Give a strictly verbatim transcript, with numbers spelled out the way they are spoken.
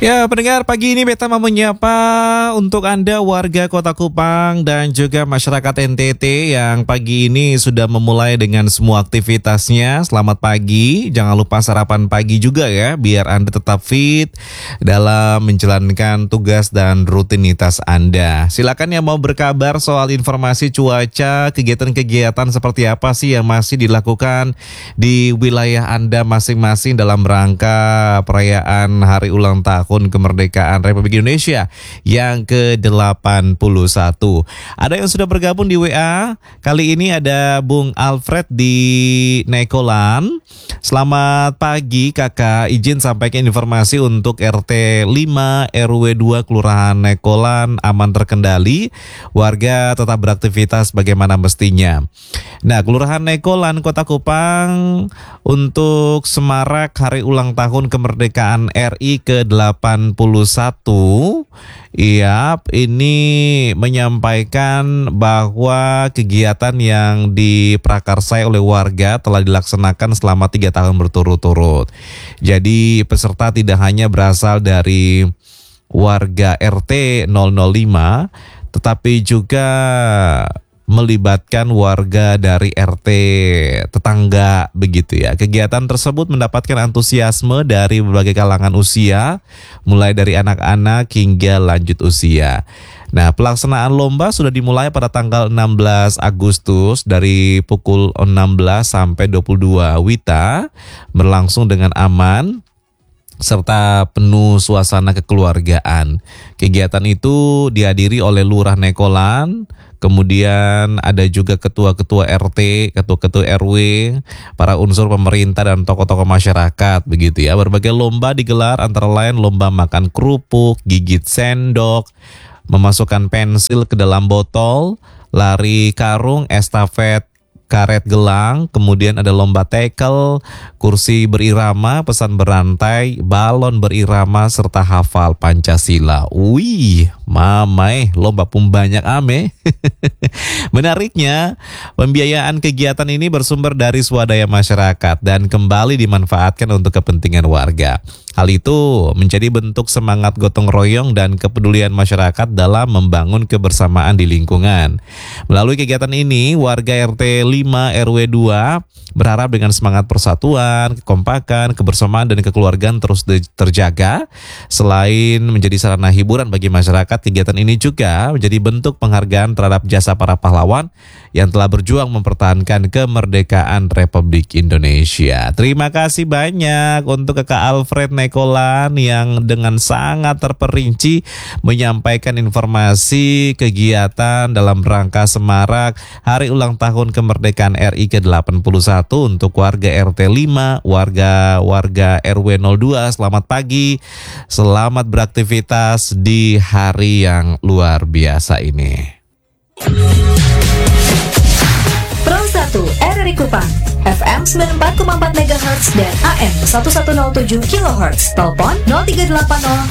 Ya, pendengar, pagi ini Beta mau menyapa untuk Anda warga Kota Kupang dan juga masyarakat N T T yang pagi ini sudah memulai dengan semua aktivitasnya. Selamat pagi, jangan lupa sarapan pagi juga ya, biar Anda tetap fit dalam menjalankan tugas dan rutinitas Anda. Silakan yang mau berkabar soal informasi cuaca, kegiatan-kegiatan seperti apa sih yang masih dilakukan di wilayah Anda masing-masing dalam rangka perayaan Hari Ulang Tahun Kemerdekaan Republik Indonesia yang ke delapan puluh satu. Ada yang sudah bergabung di W A. Kali ini ada Bung Alfred di Nekolan. Selamat pagi kakak, izin sampaikan informasi untuk R T lima R W dua Kelurahan Nekolan aman terkendali. Warga tetap beraktivitas bagaimana mestinya. Nah, Kelurahan Nekolan Kota Kupang untuk semarak Hari Ulang Tahun Kemerdekaan R I ke delapan puluh satu. Iya, ini menyampaikan bahwa kegiatan yang diprakarsai oleh warga telah dilaksanakan selama tiga tahun berturut-turut. Jadi peserta tidak hanya berasal dari warga R T nol nol lima, tetapi juga melibatkan warga dari R T tetangga begitu ya. Kegiatan tersebut mendapatkan antusiasme dari berbagai kalangan usia, mulai dari anak-anak hingga lanjut usia. Nah, pelaksanaan lomba sudah dimulai pada tanggal enam belas Agustus dari pukul enam belas sampai dua puluh dua Wita, berlangsung dengan aman serta penuh suasana kekeluargaan. Kegiatan itu dihadiri oleh Lurah Nekolan, kemudian ada juga ketua-ketua R T, ketua-ketua R W, para unsur pemerintah dan tokoh-tokoh masyarakat begitu ya. Berbagai lomba digelar antara lain lomba makan kerupuk, gigit sendok, memasukkan pensil ke dalam botol, lari karung, estafet karet gelang, kemudian ada lomba tackle, kursi berirama, pesan berantai, balon berirama, serta hafal Pancasila. Wih, mamai, lomba pun banyak ame. Menariknya, pembiayaan kegiatan ini bersumber dari swadaya masyarakat dan kembali dimanfaatkan untuk kepentingan warga. Hal itu menjadi bentuk semangat gotong royong dan kepedulian masyarakat dalam membangun kebersamaan di lingkungan. Melalui kegiatan ini, warga R T lima R W dua berharap dengan semangat persatuan, kekompakan, kebersamaan dan kekeluargaan terus terjaga. Selain menjadi sarana hiburan bagi masyarakat, kegiatan ini juga menjadi bentuk penghargaan terhadap jasa para pahlawan yang telah berjuang mempertahankan kemerdekaan Republik Indonesia. Terima kasih banyak untuk Kakak Alfred Nekolan yang dengan sangat terperinci menyampaikan informasi kegiatan dalam rangka semarak Hari Ulang Tahun Kemerdekaan R I ke delapan puluh satu untuk warga R T lima, warga-warga R W nol dua. Selamat pagi, selamat beraktivitas di hari yang luar biasa ini. Pro satu R R I Kupang F M sembilan puluh empat koma empat megahertz dan A M seribu seratus tujuh kilohertz. Telepon nol tiga delapan nol